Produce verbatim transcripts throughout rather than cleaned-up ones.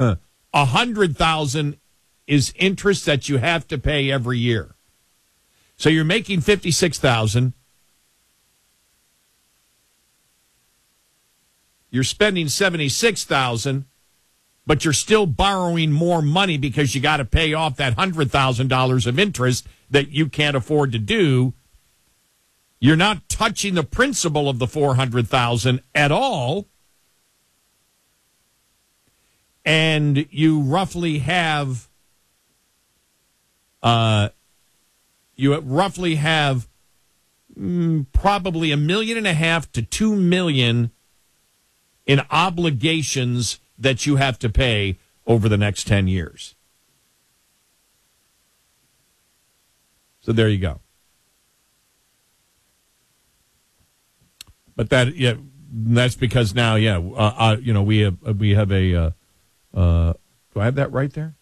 one hundred thousand dollars is interest that you have to pay every year. So you're making fifty-six thousand dollars. You're spending seventy-six thousand dollars, but you're still borrowing more money because you got to pay off that one hundred thousand dollars of interest that you can't afford to do. You're not touching the principal of the four hundred thousand dollars at all. And you roughly have uh you roughly have mm, probably a million and a half to two million in obligations that you have to pay over the next ten years. So there you go. But that, yeah, that's because now, yeah, uh, uh, you know, we have we have a. Uh, uh, do I have that right there?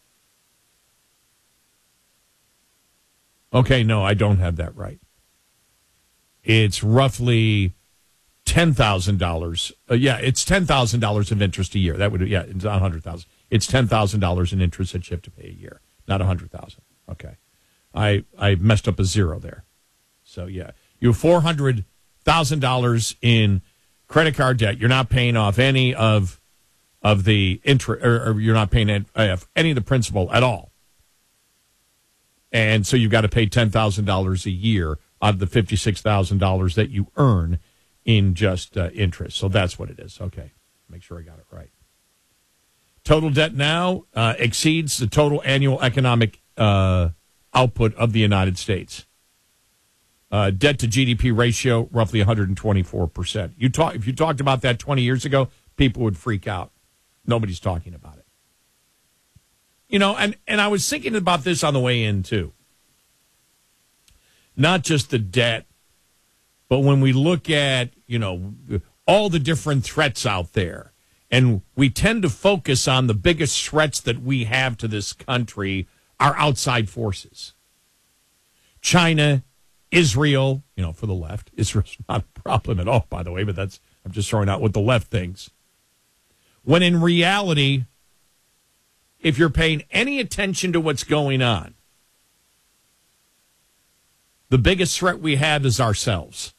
Okay, no, I don't have that right. It's roughly ten thousand dollars. Uh, yeah, it's ten thousand dollars of interest a year. That would, yeah, it's not one hundred thousand dollars. It's ten thousand dollars in interest that you have to pay a year, not one hundred thousand dollars. Okay. I, I messed up a zero there. So, yeah, you have four hundred thousand dollars in credit card debt. You're not paying off any of of the interest, or, or you're not paying any, uh, any of the principal at all. And so you've got to pay ten thousand dollars a year out of the fifty-six thousand dollars that you earn in just uh, interest. So that's what it is. Okay. Make sure I got it right. Total debt now uh, exceeds the total annual economic uh, output of the United States. Uh, debt to G D P ratio, roughly one hundred twenty-four percent. You talk, if you talked about that twenty years ago, people would freak out. Nobody's talking about it. You know, and, and I was thinking about this on the way in, too. Not just the debt, but when we look at, you know, all the different threats out there, and we tend to focus on the biggest threats that we have to this country are outside forces. China, Israel, you know, for the left. Israel's not a problem at all, by the way, but that's, I'm just throwing out what the left thinks. When in reality, if you're paying any attention to what's going on, the biggest threat we have is ourselves.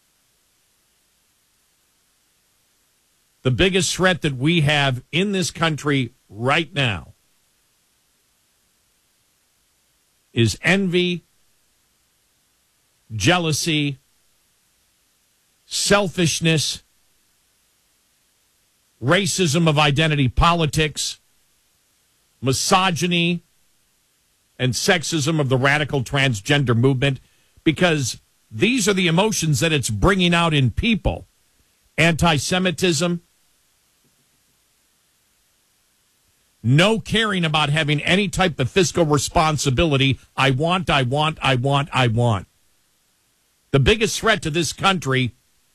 The biggest threat that we have in this country right now is envy, jealousy, selfishness, racism of identity politics, misogyny, and sexism of the radical transgender movement, because these are the emotions that it's bringing out in people. Anti-Semitism, no caring about having any type of fiscal responsibility. I want, I want, I want, I want. The biggest threat to this country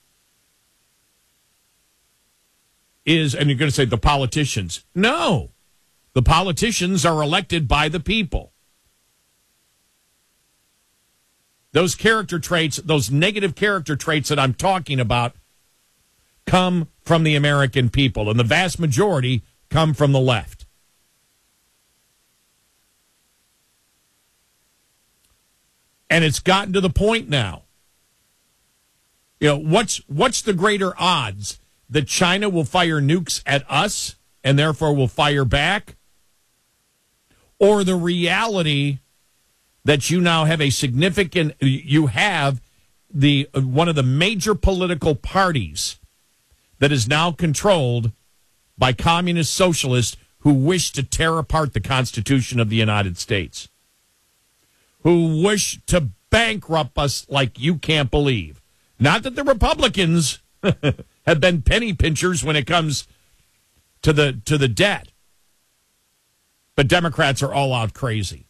is, and you're going to say the politicians. No. The politicians are elected by the people. Those character traits, those negative character traits that I'm talking about come from the American people, and the vast majority come from the left. And it's gotten to the point now. You know, what's what's the greater odds that China will fire nukes at us and therefore will fire back? Or the reality that you now have a significant, you have the one of the major political parties that is now controlled by communist socialists who wish to tear apart the Constitution of the United States, who wish to bankrupt us like you can't believe. Not that the Republicans have been penny pinchers when it comes to the to the debt, but Democrats are all out crazy.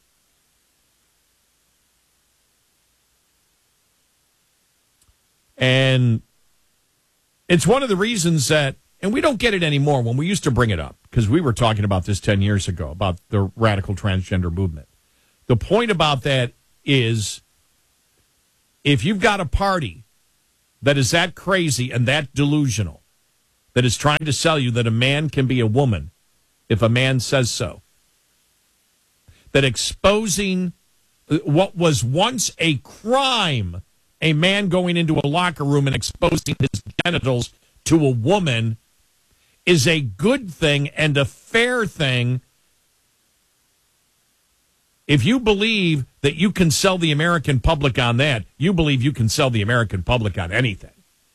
And it's one of the reasons that, and we don't get it anymore when we used to bring it up, because we were talking about this ten years ago, about the radical transgender movement. The point about that is, if you've got a party that is that crazy and that delusional, that is trying to sell you that a man can be a woman if a man says so. That exposing what was once a crime, a man going into a locker room and exposing his genitals to a woman, is a good thing and a fair thing. If you believe that you can sell the American public on that, you believe you can sell the American public on anything.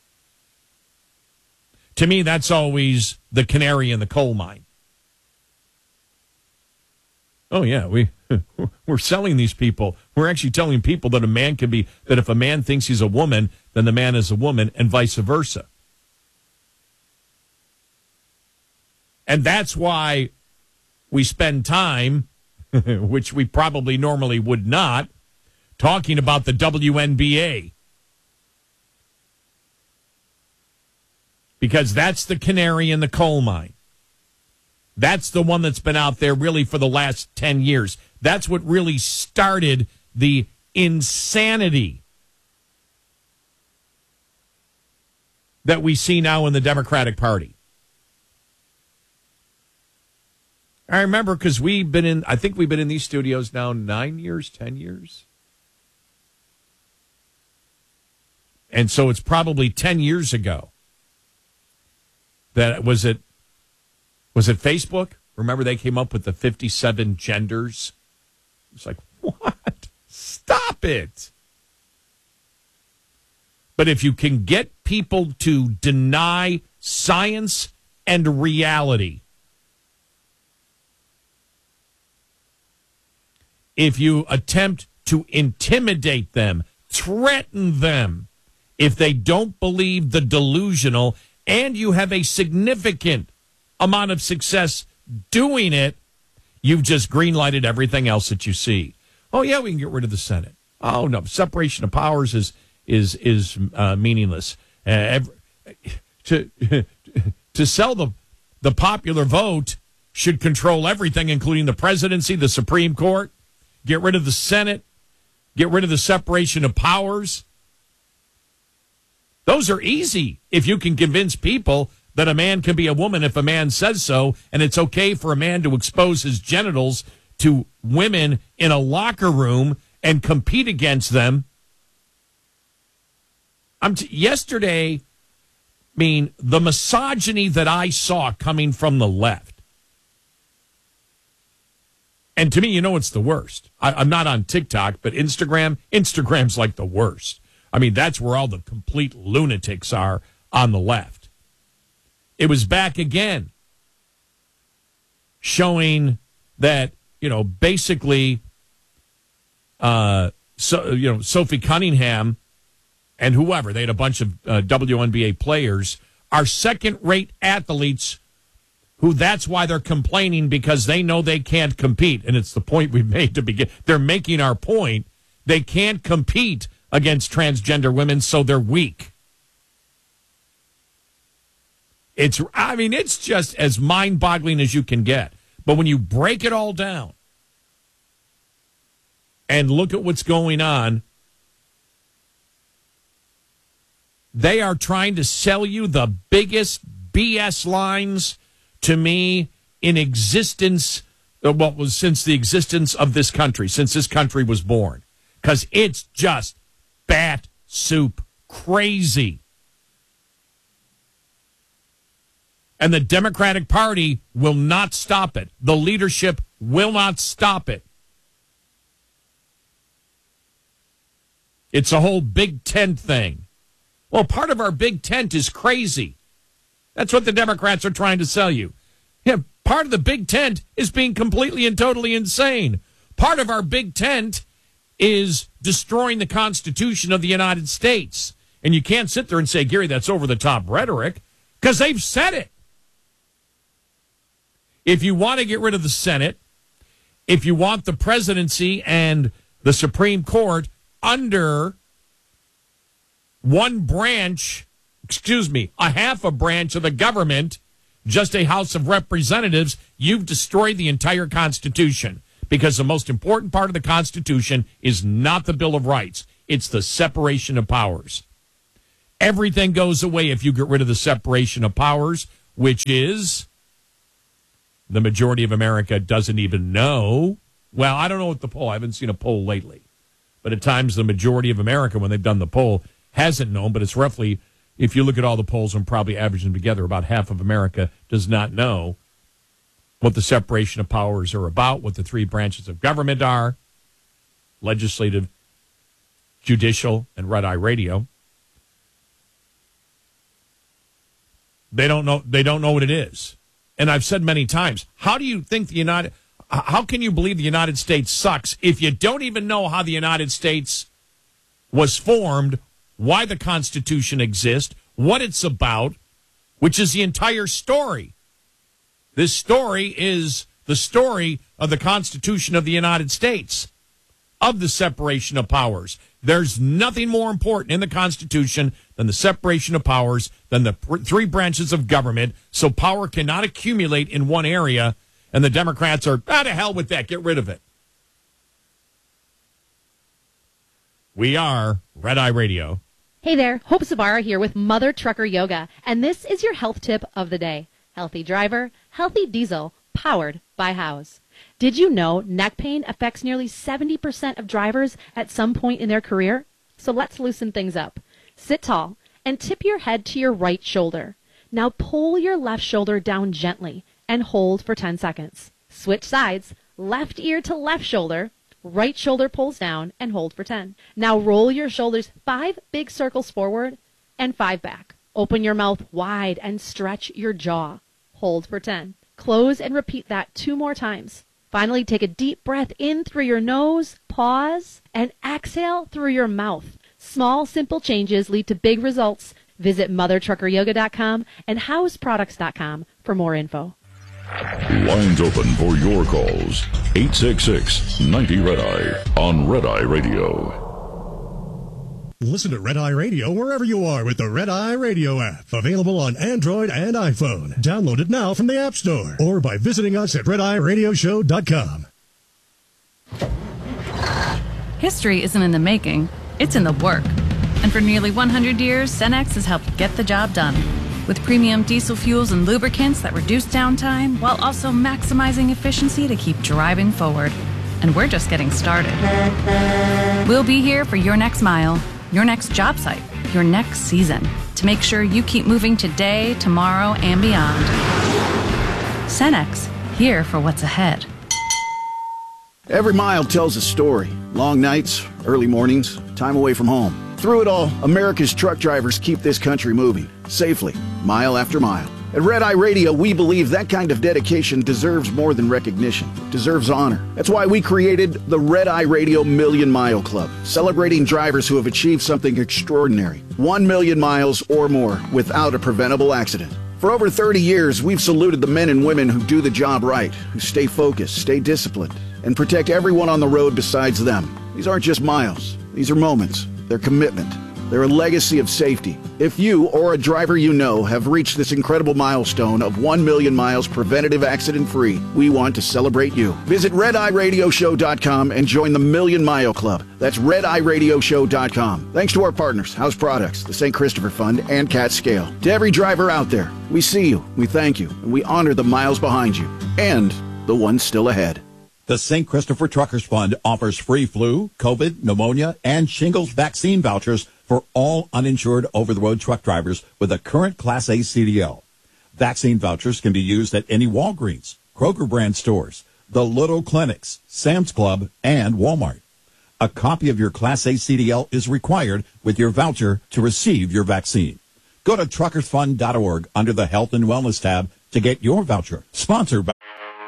To me, that's always the canary in the coal mine. Oh, yeah, we, we're selling these people. We're actually telling people that a man can be, that if a man thinks he's a woman, then the man is a woman, and vice versa. And that's why we spend time, which we probably normally would not, talking about the W N B A. Because that's the canary in the coal mine. That's the one that's been out there really for the last ten years. That's what really started the insanity that we see now in the Democratic Party. I remember because we've been in, I think we've been in these studios now nine years, ten years. And so it's probably ten years ago that was it. Was it Facebook? Remember they came up with the fifty-seven genders? It's like, what? Stop it. But if you can get people to deny science and reality, if you attempt to intimidate them, threaten them, if they don't believe the delusional, and you have a significant amount of success doing it, you've just green-lighted everything else that you see. Oh, yeah, we can get rid of the Senate. Oh, no, separation of powers is is is uh, meaningless. Uh, every, to to sell the the popular vote should control everything, including the presidency, the Supreme Court. Get rid of the Senate. Get rid of the separation of powers. Those are easy if you can convince people that a man can be a woman if a man says so, and it's okay for a man to expose his genitals to women in a locker room and compete against them. I'm t- yesterday, I mean, the misogyny that I saw coming from the left. And to me, you know, it's the worst. I, I'm not on TikTok, but Instagram, Instagram's like the worst. I mean, that's where all the complete lunatics are on the left. It was back again, showing that, you know, basically, uh, so you know, Sophie Cunningham and whoever, they had a bunch of uh, W N B A players, are second-rate athletes who that's why they're complaining, because they know they can't compete. And it's the point we made to begin. They're making our point. They can't compete against transgender women, so they're weak. It's, I mean, it's just as mind-boggling as you can get. But when you break it all down and look at what's going on, they are trying to sell you the biggest B S lines, to me, in existence, what was since the existence of this country, since this country was born. Because it's just bat soup crazy. And the Democratic Party will not stop it. The leadership will not stop it. It's a whole big tent thing. Well, part of our big tent is crazy. That's what the Democrats are trying to sell you. Yeah, part of the big tent is being completely and totally insane. Part of our big tent is destroying the Constitution of the United States. And you can't sit there and say, Gary, that's over-the-top rhetoric, because they've said it. If you want to get rid of the Senate, if you want the presidency and the Supreme Court under one branch, excuse me, a half a branch of the government, just a House of Representatives, you've destroyed the entire Constitution. Because the most important part of the Constitution is not the Bill of Rights. It's the separation of powers. Everything goes away if you get rid of the separation of powers, which is the majority of America doesn't even know. Well, I don't know what the poll, I haven't seen a poll lately. But at times the majority of America, when they've done the poll, hasn't known. But it's roughly, if you look at all the polls and probably average them together, about half of America does not know what the separation of powers are about, what the three branches of government are, legislative, judicial, and Red Eye Radio. They don't know. They don't know what it is. And I've said many times, how do you think the United, how can you believe the United States sucks if you don't even know how the United States was formed, why the Constitution exists, what it's about, which is the entire story. This story is the story of the Constitution of the United States, of the separation of powers. There's nothing more important in the Constitution than the separation of powers, than the pr- three branches of government, so power cannot accumulate in one area, and the Democrats are, ah, to hell with that, get rid of it. We are Red Eye Radio. Hey there, Hope Savara here with Mother Trucker Yoga, and this is your health tip of the day. Healthy driver, healthy diesel, powered by House. Did you know neck pain affects nearly seventy percent of drivers at some point in their career? So let's loosen things up. Sit tall and tip your head to your right shoulder. Now pull your left shoulder down gently and hold for ten seconds. Switch sides, left ear to left shoulder, right shoulder pulls down and hold for ten. Now roll your shoulders five big circles forward and five back. Open your mouth wide and stretch your jaw. Hold for ten. Close and repeat that two more times. Finally, take a deep breath in through your nose, pause, and exhale through your mouth. Small, simple changes lead to big results. Visit mother trucker yoga dot com and house products dot com for more info. Lines open for your calls. eight six six, ninety, Red Eye on Red Eye Radio. Listen to Red Eye Radio wherever you are with the Red Eye Radio app. Available on Android and iPhone. Download it now from the App Store or by visiting us at red eye radio show dot com. History isn't in the making, it's in the work. And for nearly one hundred years, Cenex has helped get the job done. With premium diesel fuels and lubricants that reduce downtime while also maximizing efficiency to keep driving forward. And we're just getting started. We'll be here for your next mile, your next job site, your next season, to make sure you keep moving today, tomorrow, and beyond. Cenex, here for what's ahead. Every mile tells a story. Long nights, early mornings, time away from home. Through it all, America's truck drivers keep this country moving, safely, mile after mile. At Red Eye Radio, we believe that kind of dedication deserves more than recognition. It deserves honor. That's why we created the Red Eye Radio Million Mile Club, celebrating drivers who have achieved something extraordinary. One million miles or more without a preventable accident. For over thirty years, we've saluted the men and women who do the job right, who stay focused, stay disciplined, and protect everyone on the road besides them. These aren't just miles. These are moments. They're commitment. They're a legacy of safety. If you or a driver you know have reached this incredible milestone of one million miles preventative accident-free, we want to celebrate you. Visit red eye radio show dot com and join the Million Mile Club. That's red eye radio show dot com. Thanks to our partners, House Products, the Saint Christopher Fund, and Cat Scale. To every driver out there, we see you, we thank you, and we honor the miles behind you, and the ones still ahead. The Saint Christopher Truckers Fund offers free flu, COVID, pneumonia, and shingles vaccine vouchers for all uninsured over-the-road truck drivers with a current Class A C D L. Vaccine vouchers can be used at any Walgreens, Kroger brand stores, the Little Clinics, Sam's Club, and Walmart. A copy of your Class A C D L is required with your voucher to receive your vaccine. Go to truckers fund dot org under the Health and Wellness tab to get your voucher. Sponsored by...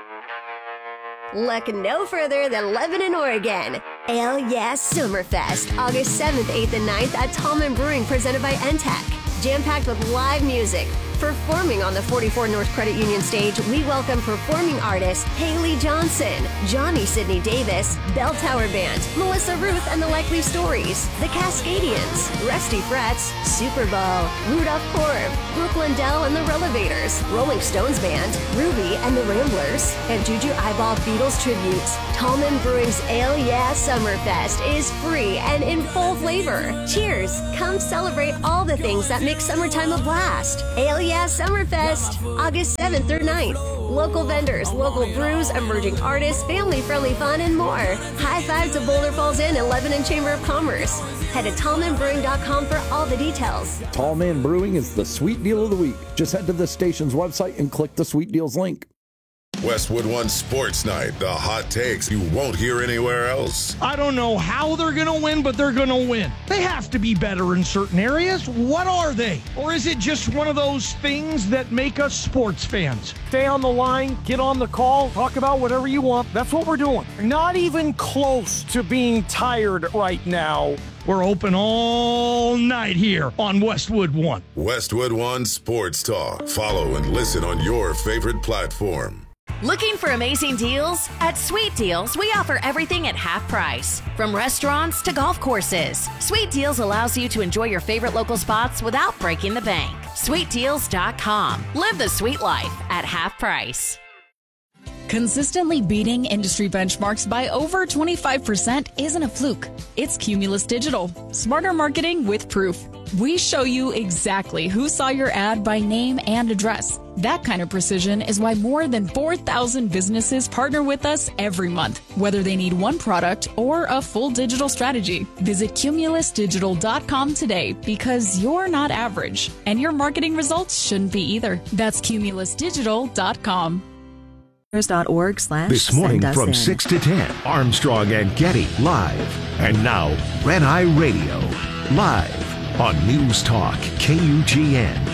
Look no further than Lebanon, Oregon. Ale Yeah Summerfest, August seventh, eighth, and ninth at Tallman Brewing, presented by N T E C. Jam-packed with live music. Performing on the forty-four North Credit Union stage, we welcome performing artists Haley Johnson, Johnny Sidney Davis, Bell Tower Band, Melissa Ruth and the Likely Stories, The Cascadians, Rusty Frets, Super Bowl, Rudolph Korb, Brooklyn Dell and the Relevators, Rolling Stones Band, Ruby and the Ramblers, and Juju Eyeball Beatles tributes. Tallman Brewing's Ale Yeah Summerfest is free and in full flavor. Cheers! Come celebrate all the things that make summertime a blast. Ale Yeah Summerfest, August seventh through ninth. Local vendors, local brews, emerging artists, family-friendly fun, and more. High five to Boulder Falls Inn and Lebanon Chamber of Commerce. Head to tall man brewing dot com for all the details. Tall Man Brewing is the sweet deal of the week. Just head to the station's website and click the Sweet Deals link. Westwood One Sports Night, the hot takes you won't hear anywhere else. I don't know how they're going to win, but they're going to win. They have to be better in certain areas. What are they? Or is it just one of those things that make us sports fans? Stay on the line, get on the call, talk about whatever you want. That's what we're doing. Not even close to being tired right now. We're open all night here on Westwood One. Westwood One Sports Talk. Follow and listen on your favorite platform. Looking for amazing deals? At Sweet Deals, we offer everything at half price. From restaurants to golf courses, Sweet Deals allows you to enjoy your favorite local spots without breaking the bank. sweet deals dot com. Live the sweet life at half price. Consistently beating industry benchmarks by over twenty-five percent isn't a fluke. It's Cumulus Digital. Smarter marketing with proof. We show you exactly who saw your ad by name and address. That kind of precision is why more than four thousand businesses partner with us every month, whether they need one product or a full digital strategy. Visit cumulus digital dot com today because you're not average, and your marketing results shouldn't be either. That's cumulus digital dot com. Org slash this morning from in. six to ten, Armstrong and Getty live. And now, Red Eye Radio, live on News Talk K U G N.